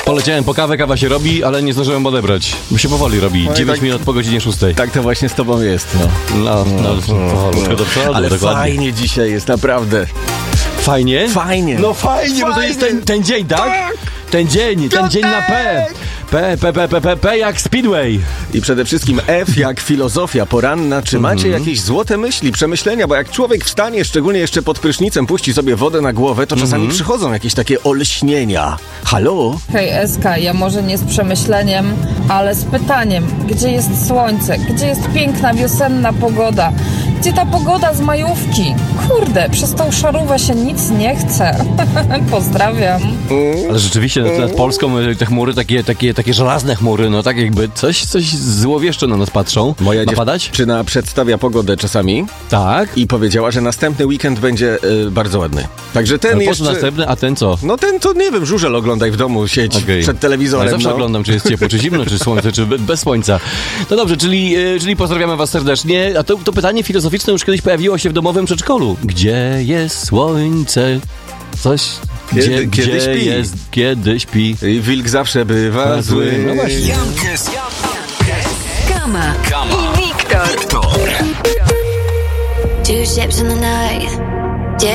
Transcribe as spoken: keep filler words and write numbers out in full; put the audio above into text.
Poleciałem po kawę, kawa się robi, ale nie zdążyłem odebrać, bo się powoli robi. No dziewięć tak, minut po godzinie szóstej. Tak to właśnie z tobą jest, no. No, no, no, do przodu, Ale dokładnie. fajnie dzisiaj jest, naprawdę. Fajnie? Fajnie. No fajnie, bo to jest ten, ten dzień, tak? Ten dzień, ten dzień na P. P, P, P, P, P, P jak Speedway. I przede wszystkim F jak filozofia poranna. Czy macie jakieś złote myśli, przemyślenia? Bo jak człowiek wstanie, szczególnie jeszcze pod prysznicem, puści sobie wodę na głowę, to czasami przychodzą jakieś takie olśnienia. Halo? Hej Eska, ja może nie z przemyśleniem, ale z pytaniem. Gdzie jest słońce? Gdzie jest piękna wiosenna pogoda? Gdzie ta pogoda z majówki? Kurde, przez tą szarówę się nic nie chce. Pozdrawiam. Ale rzeczywiście nad, nad Polską te chmury, takie, takie, takie żelazne chmury, no tak jakby coś, coś złowieszcze na nas patrzą. Moja Ma padać? dziewczyna przedstawia pogodę czasami Tak. i powiedziała, że następny weekend będzie y, bardzo ładny. Także ten Ale po co jeszcze... następny, a ten co? No ten to nie wiem, żużel oglądaj w domu, siedź Okej. przed telewizorem. Ale zawsze no. oglądam, czy jest ciepło, czy zimno, czy słońce, czy be- bez słońca. No dobrze, czyli, y, czyli pozdrawiamy was serdecznie. A to, to pytanie filozoficzne już kiedyś pojawiło się w domowym przedszkolu. Gdzie jest słońce? Coś... Kiedy- Gdzie, kiedy gdzie śpi? jest, kiedy śpi? I wilk zawsze bywa zły. No właśnie. Kama i Wiktor. Two ships in the night,